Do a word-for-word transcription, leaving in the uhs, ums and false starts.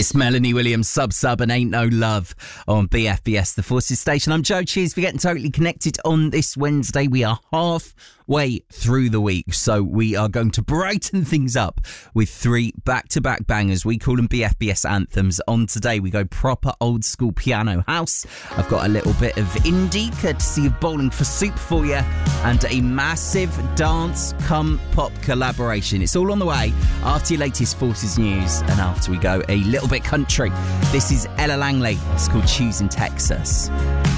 It's Melanie Williams, Sub Sub and Ain't No Love on B F B S, the Forces Station. I'm Joe. Cheers for getting totally connected on this Wednesday. We are halfway through the week, so we are going to brighten things up with three back-to-back bangers. We call them B F B S anthems. On today, we go proper old school piano house. I've got a little bit of indie, courtesy of Bowling for Soup for you, and a massive dance come pop collaboration. It's all on the way after your latest Forces news and after we go a little bit country. This is Ella Langley. It's called Choosing Texas.